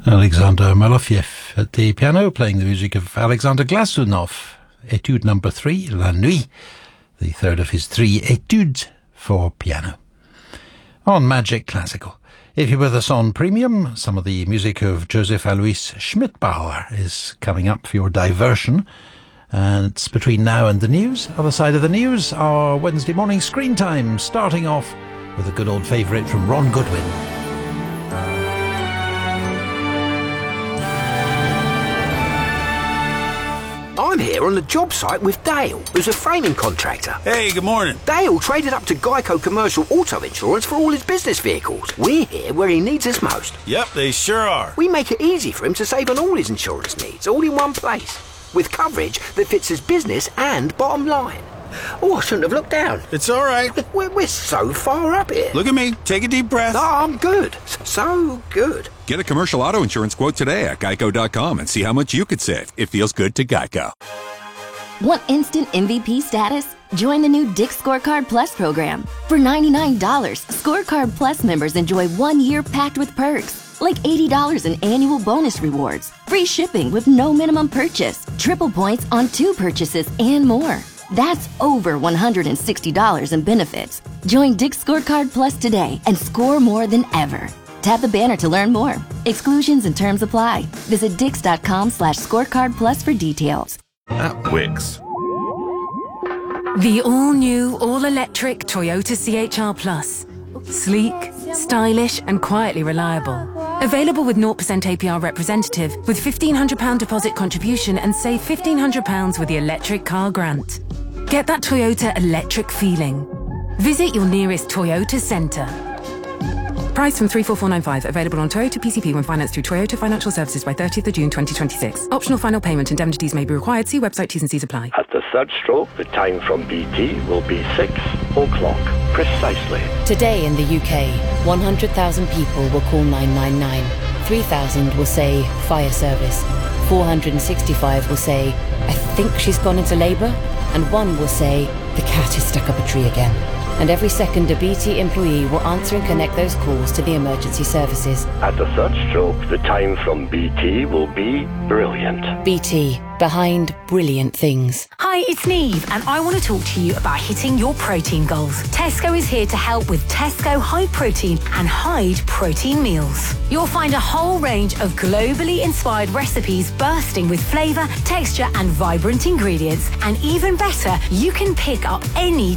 Alexander Malofiev at the piano, playing the music of Alexander Glasunov, Etude number 3, La Nuit, the third of his 3 etudes for piano. On Magic Classical. If you're with us on Premium, some of the music of Joseph Alois Schmidbauer is coming up for your diversion. And it's between now and the news. Other side of the news, our Wednesday morning screen time, starting off with a good old favourite from Ron Goodwin. I'm here on the job site with Dale, who's a framing contractor. Hey, good morning. Dale traded up to Geico Commercial Auto Insurance for all his business vehicles. We're here where he needs us most. Yep, they sure are. We make it easy for him to save on all his insurance needs, all in one place, with coverage that fits his business and bottom line. Oh, I shouldn't have looked down. It's all right. We're so far up here. Look at me. Take a deep breath. Oh, I'm good. So good. Get a commercial auto insurance quote today at geico.com and see how much you could save. It feels good to Geico. Want instant MVP status? Join the new Dick's Scorecard Plus program. For $99, Scorecard Plus members enjoy 1 year packed with perks, like $80 in annual bonus rewards, free shipping with no minimum purchase, triple points on 2 purchases, and more. That's over $160 in benefits. Join Dick's Scorecard Plus today and score more than ever. Tap the banner to learn more. Exclusions and terms apply. Visit dix.com/scorecardplus for details. At Wix. The all-new, all-electric Toyota CHR Plus. Sleek, stylish and quietly reliable. Available with 0% APR representative with £1,500 deposit contribution and save £1,500 with the electric car grant. Get that Toyota electric feeling. Visit your nearest Toyota centre. Price from 34495. Available on Toyota PCP when financed through Toyota Financial Services by 30th of June 2026. Optional final payment. Indemnities may be required. See website T's and C's apply. At the third stroke, the time from BT will be 6 o'clock precisely. Today in the UK, 100,000 people will call 999. 3,000 will say fire service. 465 will say, I think she's gone into labour. And 1 will say, the cat is stuck up a tree again. And every second, a BT employee will answer and connect those calls to the emergency services. At the third stroke, the time from BT will be brilliant. BT, behind brilliant things. Hi, it's Neve, and I want to talk to you about hitting your protein goals. Tesco is here to help with Tesco High Protein and Hyde Protein Meals. You'll find a whole range of globally inspired recipes bursting with flavour, texture and vibrant ingredients. And even better, you can pick up any